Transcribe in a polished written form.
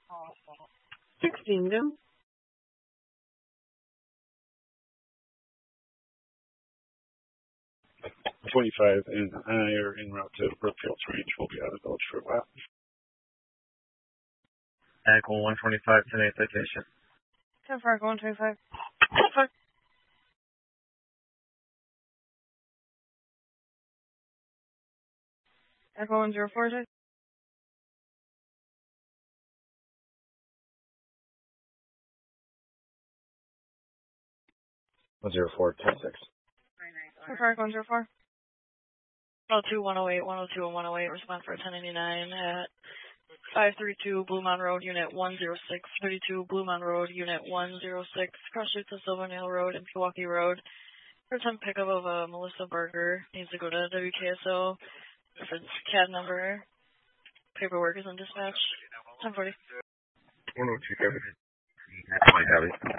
16, Jim. 25 and higher en route to Brookfield's range will be out of village for a while. Echo 125 tonight citation. 10 for Echo 125. Echo 104, sir. 104, 10-6. 10 for Echo 104. 102, 108, 102, and 108. Respond for 1089 at 532 Blue Mountain Road, Unit 106. 32 Blue Mountain Road, Unit 106. Cross streets of Silver Nail Road and Pewaukee Road. First time pickup of Melissa Berger. Needs to go to WKSO. Reference CAD number. Paperwork is in dispatch. 1040. 102, 20 copy.